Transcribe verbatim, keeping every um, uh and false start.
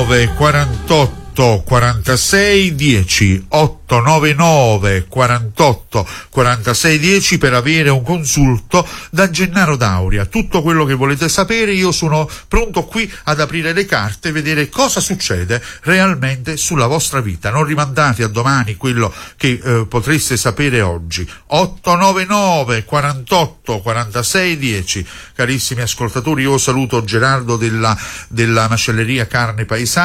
nove quarantotto quarantasei dieci, otto nove nove quarantotto quarantasei dieci per avere un consulto da Gennaro Dauria. Tutto quello che volete sapere, io sono pronto qui ad aprire le carte e vedere cosa succede realmente sulla vostra vita. Non rimandate a domani quello che eh, potreste sapere oggi. otto nove nove quarantotto quarantasei dieci. Carissimi ascoltatori, io saluto Gerardo della, della macelleria Carne Paesana.